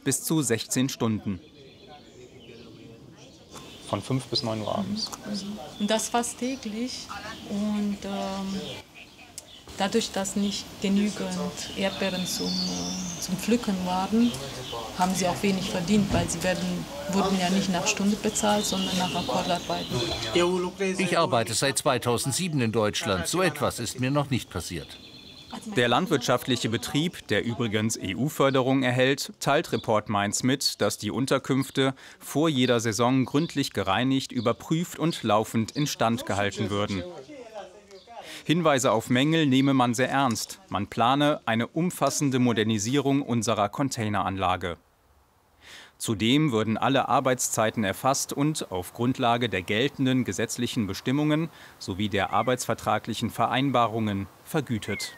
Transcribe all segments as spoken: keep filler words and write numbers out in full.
bis zu sechzehn Stunden. Von fünf bis neun Uhr abends. Und das fast täglich. Und ähm, dadurch, dass nicht genügend Erdbeeren zum, äh, zum Pflücken waren, haben sie auch wenig verdient, weil sie werden, wurden ja nicht nach Stunde bezahlt, sondern nach Akkordarbeiten. Ich arbeite seit zweitausendsieben in Deutschland. So etwas ist mir noch nicht passiert. Der landwirtschaftliche Betrieb, der übrigens E U-Förderung erhält, teilt Report Mainz mit, dass die Unterkünfte vor jeder Saison gründlich gereinigt, überprüft und laufend instand gehalten würden. Hinweise auf Mängel nehme man sehr ernst. Man plane eine umfassende Modernisierung unserer Containeranlage. Zudem würden alle Arbeitszeiten erfasst und auf Grundlage der geltenden gesetzlichen Bestimmungen sowie der arbeitsvertraglichen Vereinbarungen vergütet.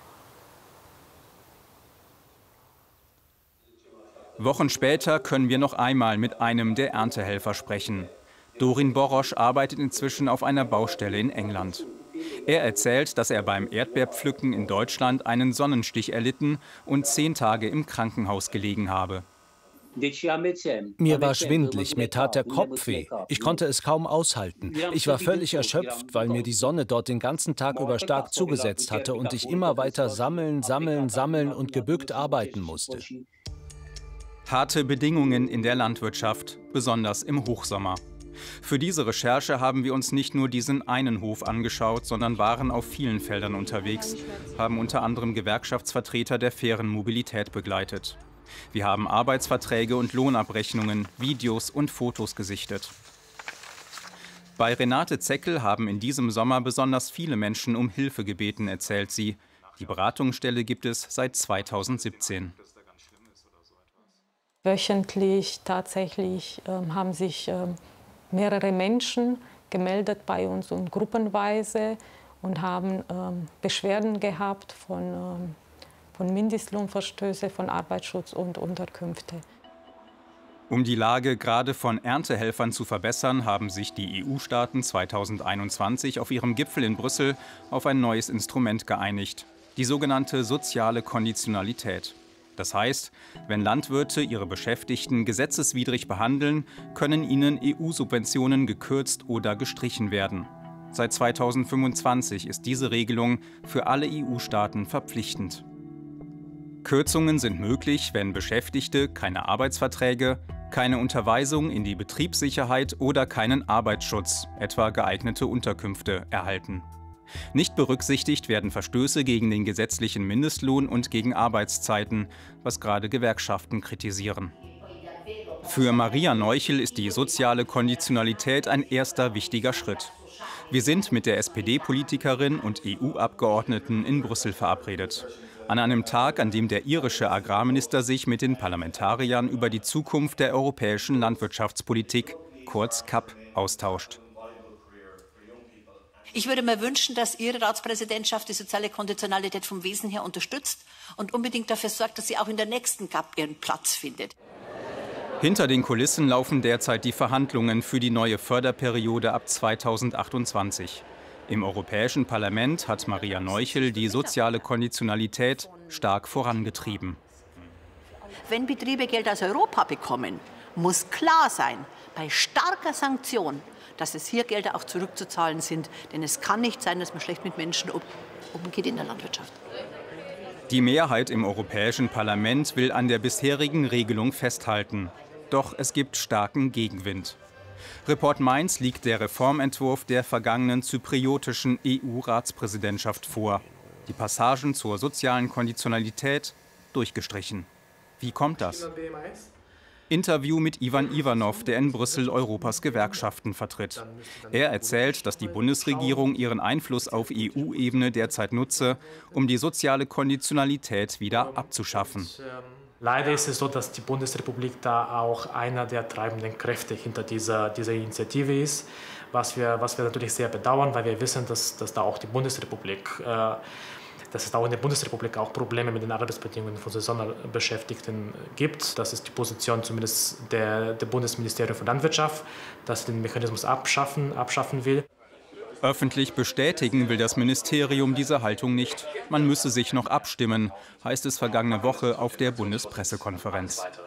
Wochen später können wir noch einmal mit einem der Erntehelfer sprechen. Dorin Borosch arbeitet inzwischen auf einer Baustelle in England. Er erzählt, dass er beim Erdbeerpflücken in Deutschland einen Sonnenstich erlitten und zehn Tage im Krankenhaus gelegen habe. Mir war schwindlig, mir tat der Kopf weh. Ich konnte es kaum aushalten. Ich war völlig erschöpft, weil mir die Sonne dort den ganzen Tag über stark zugesetzt hatte und ich immer weiter sammeln, sammeln, sammeln und gebückt arbeiten musste. Harte Bedingungen in der Landwirtschaft, besonders im Hochsommer. Für diese Recherche haben wir uns nicht nur diesen einen Hof angeschaut, sondern waren auf vielen Feldern unterwegs, haben unter anderem Gewerkschaftsvertreter der fairen Mobilität begleitet. Wir haben Arbeitsverträge und Lohnabrechnungen, Videos und Fotos gesichtet. Bei Renate Zeckel haben in diesem Sommer besonders viele Menschen um Hilfe gebeten, erzählt sie. Die Beratungsstelle gibt es seit zweitausendsiebzehn. Wöchentlich tatsächlich ähm, haben sich ähm, mehrere Menschen gemeldet bei uns und gruppenweise und haben ähm, Beschwerden gehabt von, ähm, von Mindestlohnverstößen, von Arbeitsschutz und Unterkünfte. Um die Lage gerade von Erntehelfern zu verbessern, haben sich die E U-Staaten zweitausendeinundzwanzig auf ihrem Gipfel in Brüssel auf ein neues Instrument geeinigt, die sogenannte soziale Konditionalität. Das heißt, wenn Landwirte ihre Beschäftigten gesetzeswidrig behandeln, können ihnen E U-Subventionen gekürzt oder gestrichen werden. Seit zweitausendfünfundzwanzig ist diese Regelung für alle E U-Staaten verpflichtend. Kürzungen sind möglich, wenn Beschäftigte keine Arbeitsverträge, keine Unterweisung in die Betriebssicherheit oder keinen Arbeitsschutz, etwa geeignete Unterkünfte, erhalten. Nicht berücksichtigt werden Verstöße gegen den gesetzlichen Mindestlohn und gegen Arbeitszeiten, was gerade Gewerkschaften kritisieren. Für Maria Neuchel ist die soziale Konditionalität ein erster wichtiger Schritt. Wir sind mit der S P D-Politikerin und E U-Abgeordneten in Brüssel verabredet. An einem Tag, an dem der irische Agrarminister sich mit den Parlamentariern über die Zukunft der europäischen Landwirtschaftspolitik, kurz C A P, austauscht. Ich würde mir wünschen, dass Ihre Ratspräsidentschaft die soziale Konditionalität vom Wesen her unterstützt und unbedingt dafür sorgt, dass sie auch in der nächsten C A P ihren Platz findet. Hinter den Kulissen laufen derzeit die Verhandlungen für die neue Förderperiode ab zweitausendachtundzwanzig. Im Europäischen Parlament hat Maria Neuchel die soziale Konditionalität stark vorangetrieben. Wenn Betriebe Geld aus Europa bekommen, muss klar sein, bei starker Sanktion, dass es hier Gelder auch zurückzuzahlen sind. Denn es kann nicht sein, dass man schlecht mit Menschen umgeht in der Landwirtschaft. Die Mehrheit im Europäischen Parlament will an der bisherigen Regelung festhalten. Doch es gibt starken Gegenwind. Report Mainz liegt der Reformentwurf der vergangenen zypriotischen E U-Ratspräsidentschaft vor. Die Passagen zur sozialen Konditionalität durchgestrichen. Wie kommt das? Interview mit Ivan Ivanov, der in Brüssel Europas Gewerkschaften vertritt. Er erzählt, dass die Bundesregierung ihren Einfluss auf E U-Ebene derzeit nutze, um die soziale Konditionalität wieder abzuschaffen. Leider ist es so, dass die Bundesrepublik da auch einer der treibenden Kräfte hinter dieser, dieser Initiative ist, was wir, was wir natürlich sehr bedauern, weil wir wissen, dass, dass da auch die Bundesrepublik äh, dass es auch in der Bundesrepublik auch Probleme mit den Arbeitsbedingungen von Saisonbeschäftigten gibt. Das ist die Position zumindest der, der Bundesministerium für Landwirtschaft, das den Mechanismus abschaffen, abschaffen will. Öffentlich bestätigen will das Ministerium diese Haltung nicht. Man müsse sich noch abstimmen, heißt es vergangene Woche auf der Bundespressekonferenz.